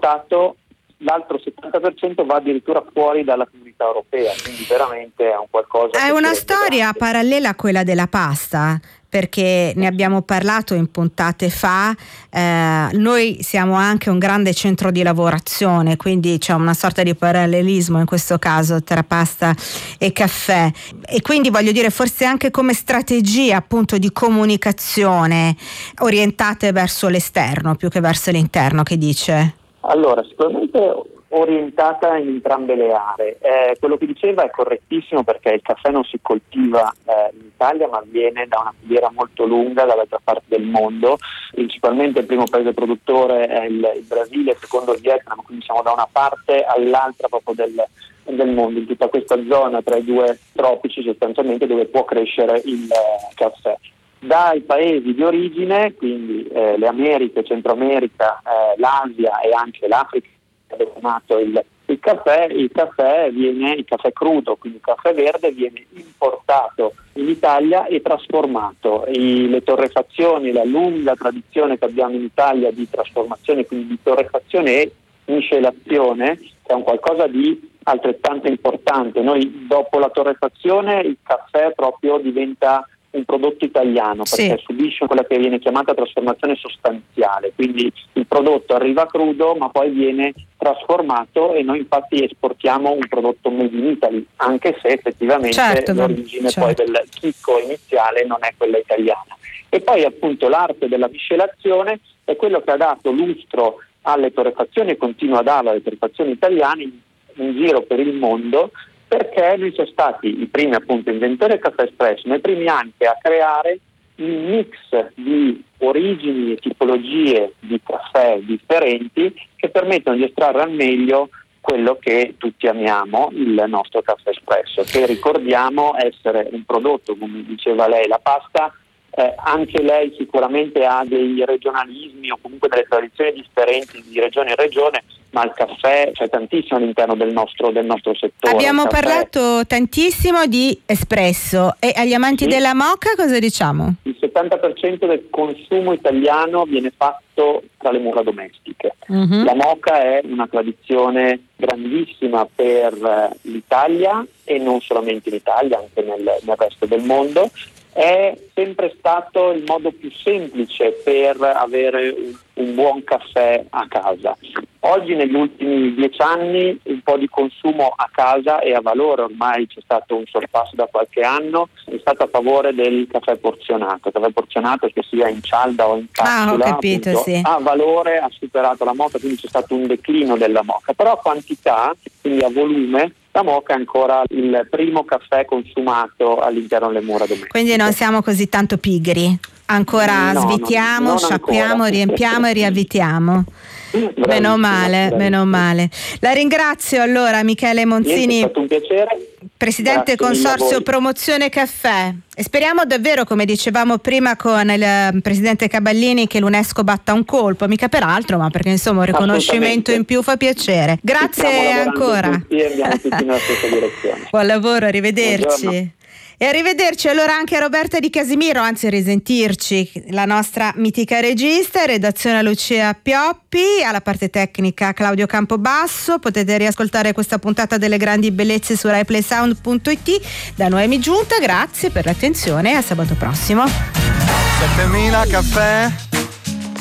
esportato, l'altro 70% va addirittura fuori dalla comunità europea, quindi veramente è un qualcosa. È una storia parallela a quella della pasta, perché ne abbiamo parlato in puntate fa. Noi siamo anche un grande centro di lavorazione, quindi c'è una sorta di parallelismo in questo caso tra pasta e caffè, e quindi voglio dire forse anche come strategie appunto di comunicazione orientate verso l'esterno più che verso l'interno. Che dice? Allora, sicuramente orientata in entrambe le aree. Quello che diceva è correttissimo, perché il caffè non si coltiva in Italia, ma viene da una filiera molto lunga dall'altra parte del mondo. Principalmente il primo paese produttore è il Brasile, il secondo il Vietnam, quindi siamo da una parte all'altra proprio del mondo, in tutta questa zona tra i due tropici sostanzialmente, dove può crescere il caffè. Dai paesi di origine, quindi le Americhe, Centro America, l'Asia e anche l'Africa, dove è nato il caffè viene, il caffè crudo, quindi il caffè verde, viene importato in Italia e trasformato. Le torrefazioni, la lunga tradizione che abbiamo in Italia di trasformazione, quindi di torrefazione e miscelazione, che è un qualcosa di altrettanto importante. Noi dopo la torrefazione il caffè proprio diventa un prodotto italiano, perché subisce quella che viene chiamata trasformazione sostanziale, quindi il prodotto arriva crudo ma poi viene trasformato, e noi infatti esportiamo un prodotto made in Italy, anche se effettivamente l'origine poi del chicco iniziale non è quella italiana. E poi appunto l'arte della miscelazione è quello che ha dato lustro alle torrefazioni e continua a darlo alle torrefazioni italiane in giro per il mondo, perché noi siamo stati i primi appunto inventori del caffè espresso, ma i primi anche a creare un mix di origini e tipologie di caffè differenti che permettono di estrarre al meglio quello che tutti amiamo, il nostro caffè espresso, che ricordiamo essere un prodotto, come diceva lei, la pasta. Anche lei sicuramente ha dei regionalismi o comunque delle tradizioni differenti di regione in regione, ma il caffè c'è tantissimo all'interno del nostro settore. Abbiamo parlato tantissimo di espresso, e agli amanti della moka cosa diciamo? Il 70% del consumo italiano viene fatto tra le mura domestiche. La moka è una tradizione grandissima per l'Italia, e non solamente in Italia, anche nel resto del mondo. È sempre stato il modo più semplice per avere un buon caffè a casa. Oggi, negli ultimi 10 anni, un po' di consumo a casa e a valore, ormai c'è stato un sorpasso da qualche anno, è stato a favore del caffè porzionato. Il caffè porzionato, che sia in cialda o in capsula, ho capito, appunto, sì, a valore ha superato la moka, quindi c'è stato un declino della moka, però a quantità, quindi a volume, la moka è ancora il primo caffè consumato all'interno delle mura domestiche. Quindi non siamo così tanto pigri, ancora svitiamo, non sciacquiamo, ancora. riempiamo e riavvitiamo. Meno male. La ringrazio allora, Michele Monzini. È stato un piacere. Presidente Consorzio Promozione Caffè, e speriamo davvero, come dicevamo prima con il presidente Caballini, che l'UNESCO batta un colpo, mica per altro, ma perché insomma un riconoscimento in più fa piacere. Grazie ancora. Tutti, andiamo tutti nella stessa direzione. Buon lavoro, arrivederci. Buongiorno. E arrivederci allora anche a Roberta Di Casimiro, anzi a risentirci, la nostra mitica regista, redazione Lucia Pioppi, alla parte tecnica Claudio Campobasso. Potete riascoltare questa puntata delle grandi bellezze su RaiPlaySound.it. Da Noemi Giunta, grazie per l'attenzione e a sabato prossimo. 7000 caffè